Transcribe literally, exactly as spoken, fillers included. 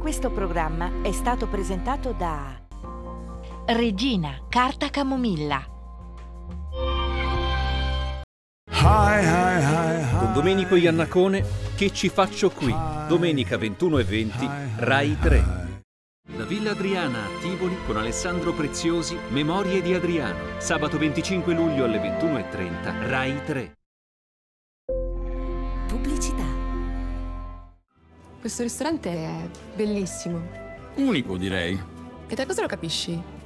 Questo programma è stato presentato da Regina Carta Camomilla. Hi, hi, hi, hi. Con Domenico Iannacone, Che ci faccio qui? Domenica ventuno e venti, Rai tre. Da Villa Adriana a Tivoli con Alessandro Preziosi, Memorie di Adriano. Sabato venticinque luglio alle ventuno e trenta, Rai tre. Pubblicità. Questo ristorante è bellissimo. Unico, direi. E da cosa lo capisci?